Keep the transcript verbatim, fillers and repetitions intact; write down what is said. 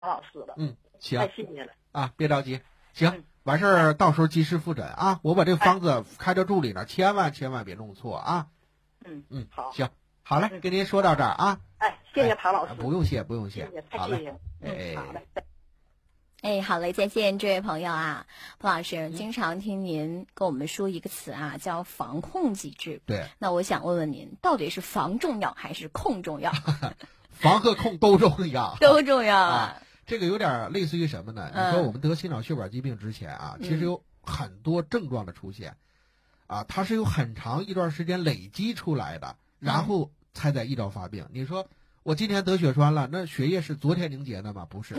老师了。 嗯，行， 太谢谢了啊，别着急，行， 嗯、 完事儿到时候及时复诊啊。我把这个方子开到助理那儿，千万千万别弄错啊。 嗯嗯， 好， 行，好嘞， 嗯、 跟您说到这儿啊。 哎，谢谢唐老师。 哎、不用谢，不用谢， 谢谢，太好嘞， 谢谢了。 哎， 嗯，好嘞。 哎，好嘞，再见，这位朋友啊，彭老师，经常听您跟我们说一个词啊，叫防控机制。 对， 那我想问问您，到底是防重要还是控重要？ 防和控都重要， 都重要啊。 啊这个有点类似于什么呢？ 嗯、 你说我们得心脑血管疾病之前啊， 嗯、 其实有很多症状的出现，啊，它是有很长一段时间累积出来的，然后才在一朝发病。你说我今天得血栓了，那血液是昨天凝结的吗？不是。